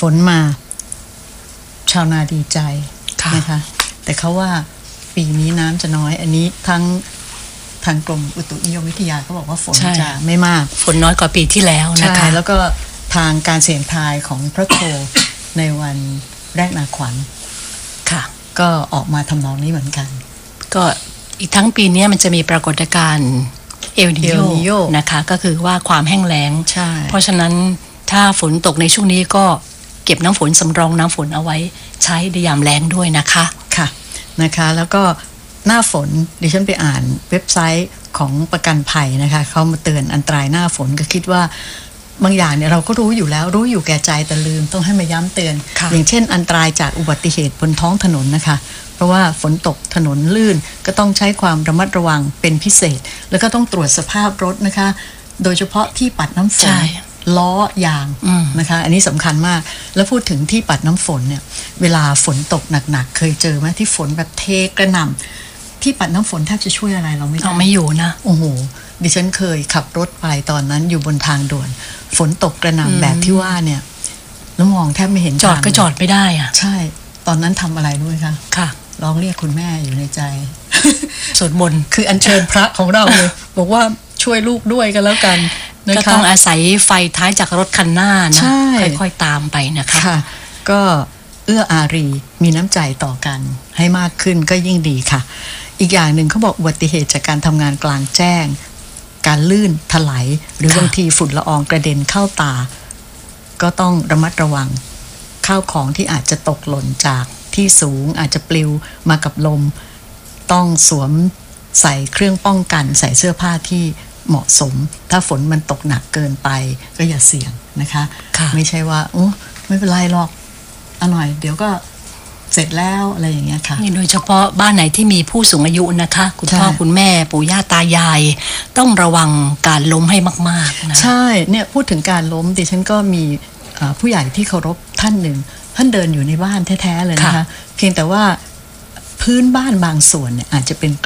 ฝนมาชาวนาดีใจนะคะแต่เขาว่าปีนี้น้ำจะน้อยอันนี้ทางกรมอุตุนิยมวิทยาเขาบอกว่าฝนจะไม่มากฝนน้อยกว่าปีที่แล้วนะคะแล้วก็ทางการเสี่ยงทายของพระโคในวันแรกนาขวัญค่ะก็ออกมาทำนองนี้เหมือนกันก็อีกทั้งปีนี้มันจะมีปรากฏการณ์เอลนิโยนะคะก็คือว่าความแห้งแล้งเพราะฉะนั้นถ้าฝนตกในช่วงนี้ก็เก็บน้ำฝนสำรองน้ำฝนเอาไว้ใช้ในยามแล้งด้วยนะคะค่ะนะคะแล้วก็หน้าฝนดิฉันไปอ่านเว็บไซต์ของประกันภัยนะคะเขามาเตือนอันตรายหน้าฝนก็คิดว่าบางอย่างเนี่ยเราก็รู้อยู่แล้วรู้อยู่แก่ใจแต่ลืมต้องให้มาย้ำเตือนอย่างเช่นอันตรายจากอุบัติเหตุบนท้องถนนนะคะเพราะว่าฝนตกถนนลื่นก็ต้องใช้ความระมัดระวังเป็นพิเศษแล้วก็ต้องตรวจสภาพรถนะคะโดยเฉพาะที่ปัดน้ำฝนล้อยางนะคะอันนี้สำคัญมากแล้วพูดถึงที่ปัดน้ำฝนเนี่ยเวลาฝนตกหนักๆเคยเจอไหมที่ฝนแบบเทกระหน่ำที่ปัดน้ำฝนแทบจะช่วยอะไรเราไม่ได้ไม่อยู่นะโอ้โหดิฉันเคยขับรถไปตอนนั้นอยู่บนทางด่วนฝนตกกระหน่ำแบบที่ว่าเนี่ยแล้วมองแทบไม่เห็นจอดก็จอดไม่ได้อ่ะใช่ตอนนั้นทำอะไรด้วยคะค่ะร้องเรียกคุณแม่อยู่ในใจสวดมนต์คืออัญเชิญพระของเราเลยบอกว่าช่วยลูกด้วยกันแล้วกันก็ต้องอาศัยไฟท้ายจากรถคันหน้านะค่อยๆตามไปนะคะค่ะก็เอื้ออารีมีน้ำใจต่อกันให้มากขึ้นก็ยิ่งดีค่ะอีกอย่างหนึ่งเขาบอกอุบัติเหตุจากการทำงานกลางแจ้งการลื่นถลายหรือบางทีฝุ่นละอองกระเด็นเข้าตาก็ต้องระมัดระวังข้าวของที่อาจจะตกหล่นจากที่สูงอาจจะปลิวมากับลมต้องสวมใส่เครื่องป้องกันใส่เสื้อผ้าที่เหมาะสมถ้าฝนมันตกหนักเกินไปก็อย่าเสี่ยงนะคะไม่ใช่ว่าโอ้ไม่เป็นไรหรอกเอาหน่อยเดี๋ยวก็เสร็จแล้วอะไรอย่างเงี้ยค่ะนี่โดยเฉพาะบ้านไหนที่มีผู้สูงอายุนะคะคุณพ่อคุณแม่ปู่ย่าตายายต้องระวังการล้มให้มากๆนะใช่เนี่ยพูดถึงการล้มดิฉันก็มีผู้ใหญ่ที่เคารพท่านหนึ่งท่านเดินอยู่ในบ้านแท้ๆเลยนะคะเพียงแต่ว่าพื้นบ้านบางส่วนเนี่ยอาจจะเป็น